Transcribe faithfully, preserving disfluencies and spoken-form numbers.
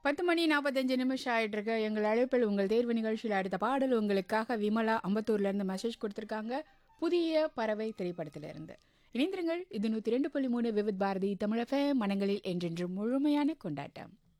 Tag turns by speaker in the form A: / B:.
A: பத்து மணி நாற்பத்தஞ்சு நிமிஷம் ஆயிட்டு இருக்கு. எங்கள் அழைப்பில் உங்கள் தேர்வு நிகழ்ச்சியில் அடுத்த பாடல் உங்களுக்காக விமலா அம்பத்தூர்லேருந்து மெசேஜ் கொடுத்துருக்காங்க. புதிய பறவை திரைப்படத்திலிருந்து இணைந்திருங்கள். இது நூற்றி ரெண்டு புள்ளி மூணு விவித் பாரதி தமிழக மனங்களில் என்றென்றும் முழுமையான கொண்டாட்டம்.